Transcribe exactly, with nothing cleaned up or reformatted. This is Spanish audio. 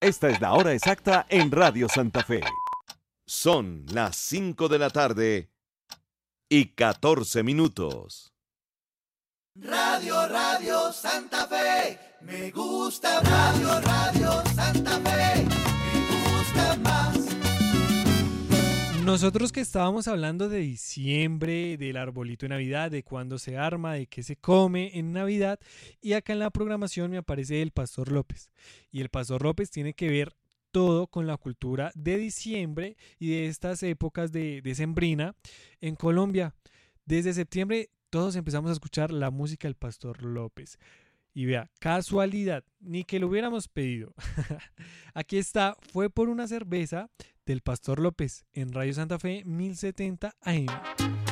Esta es la hora exacta en Radio Santa Fe. Son las cinco de la tarde y catorce minutos. Radio, Radio Santa Fe, me gusta Radio, Radio Santa Fe, me gusta más. Nosotros que estábamos hablando de diciembre, del arbolito de Navidad, de cuándo se arma, de qué se come en Navidad, y acá en la programación me aparece el Pastor López. Y el Pastor López tiene que ver todo con la cultura de diciembre y de estas épocas de decembrina en Colombia. Desde septiembre todos empezamos a escuchar la música del Pastor López. Y vea, casualidad, ni que lo hubiéramos pedido. Aquí está, fue por una cerveza del Pastor López en Radio Santa Fe mil setenta A M.